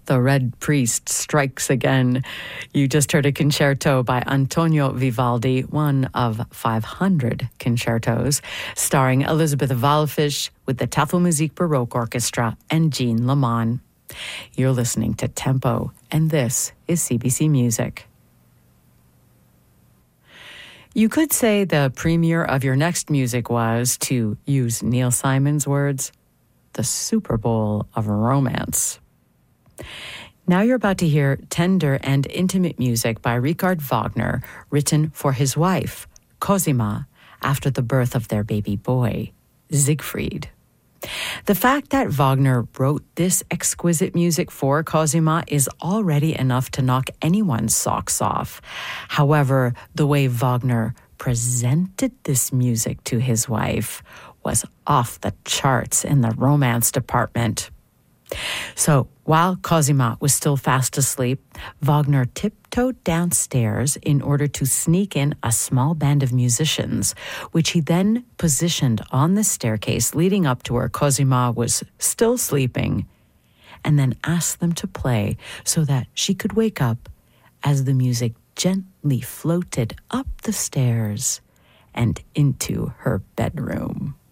The Red Priest Strikes Again. You just heard a concerto by Antonio Vivaldi, one of 500 concertos, starring Elizabeth Wallfisch with the Tafelmusik Baroque Orchestra and Jean Leman. You're listening to Tempo, and this is CBC Music. You could say the premiere of your next music was, to use Neil Simon's words, the Super Bowl of romance. Now you're about to hear tender and intimate music by Richard Wagner, written for his wife, Cosima, after the birth of their baby boy, Siegfried. The fact that Wagner wrote this exquisite music for Cosima is already enough to knock anyone's socks off. However, the way Wagner presented this music to his wife was off the charts in the romance department. So, while Cosima was still fast asleep, Wagner tiptoed downstairs in order to sneak in a small band of musicians, which he then positioned on the staircase leading up to where Cosima was still sleeping, and then asked them to play so that she could wake up as the music gently floated up the stairs and into her bedroom.